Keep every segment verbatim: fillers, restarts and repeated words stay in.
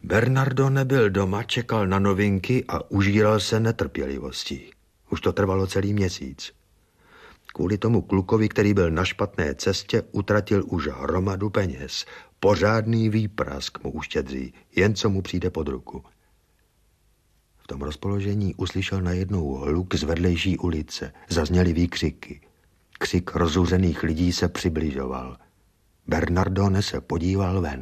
Bernardo nebyl doma, čekal na novinky a užíral se netrpělivostí. Už to trvalo celý měsíc. Kvůli tomu klukovi, který byl na špatné cestě, utratil už hromadu peněz. Pořádný výprask mu uštědří, jen co mu přijde pod ruku. V tom rozpoložení uslyšel najednou hluk z vedlejší ulice. Zazněly výkřiky. Křik rozuřených lidí se přibližoval. Bernardone se podíval ven.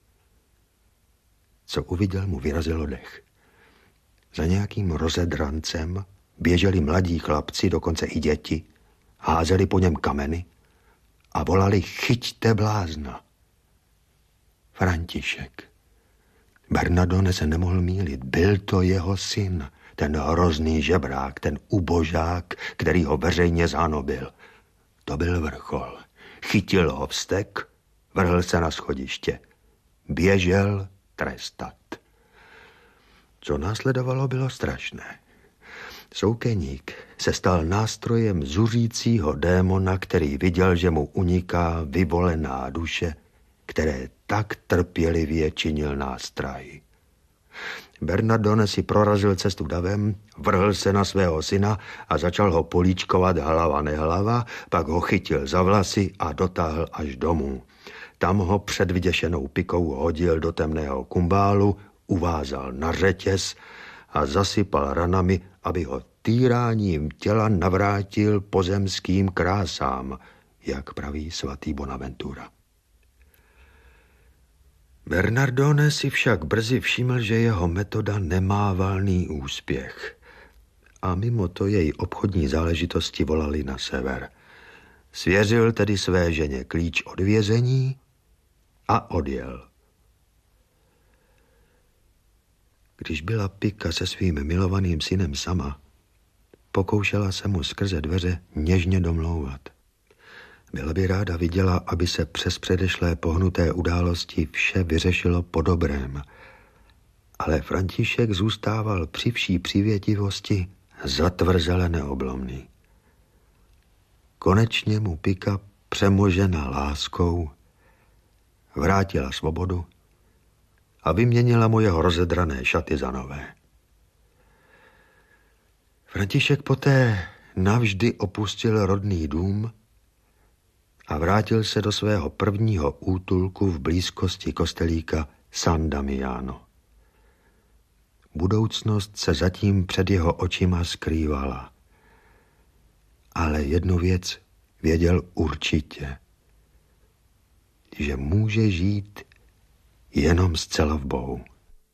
Co uviděl, mu vyrazilo dech. Za nějakým rozedrancem běželi mladí chlapci, dokonce i děti, házeli po něm kameny a volali: chyťte blázna. František. Bernardone se nemohl mýlit. Byl to jeho syn, ten hrozný žebrák, ten ubožák, který ho veřejně zhanobil. To byl vrchol. Chytil ho vztek, vrhl se na schodiště. Běžel trestat. Co následovalo, bylo strašné. Soukeník se stal nástrojem zuřícího démona, který viděl, že mu uniká vyvolená duše, které tak trpělivě činil nástrahy. Bernardone si prorazil cestu davem, vrhl se na svého syna a začal ho políčkovat hlava nehlava, pak ho chytil za vlasy a dotáhl až domů. Tam ho před vyděšenou pikou hodil do temného kumbálu, uvázal na řetěz a zasypal ranami, aby ho týráním těla navrátil pozemským krásám, jak praví svatý Bonaventura. Bernardone si však brzy všiml, že jeho metoda nemá valný úspěch. A mimo to jej obchodní záležitosti volali na sever. Svěřil tedy své ženě klíč od vězení a odjel. Když byla Pika se svým milovaným synem sama, pokoušela se mu skrze dveře něžně domlouvat. Byla by ráda viděla, aby se přes předešlé pohnuté události vše vyřešilo po dobrém. Ale František zůstával při vší přívětivosti zatvrzele neoblomný. Konečně mu Pika, přemožena láskou, vrátila svobodu a vyměnila mu jeho rozedrané šaty za nové. František poté navždy opustil rodný dům a vrátil se do svého prvního útulku v blízkosti kostelíka San Damiano. Budoucnost se zatím před jeho očima skrývala. Ale jednu věc věděl určitě, že může žít jenom zcela v Bohu.